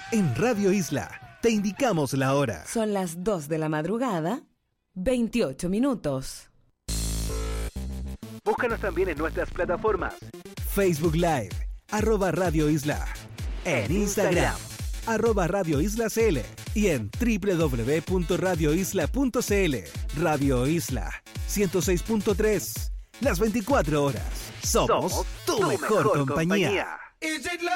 En Radio Isla te indicamos la hora. Son las 2 de la madrugada, 28 minutos. Búscanos también en nuestras plataformas. Facebook Live, @Radio Isla. En Instagram, @Radio Isla CL. Y en www.radioisla.cl. Radio Isla 106.3. Las 24 horas. Somos tu mejor compañía.